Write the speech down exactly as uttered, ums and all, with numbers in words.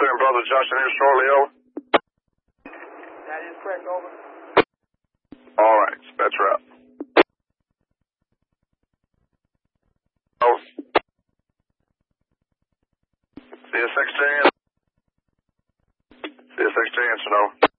clearing Brother Junction here shortly, over. That is correct, over. All right, dispatch route. Over. C S sixteen. C S sixteen, answer, over.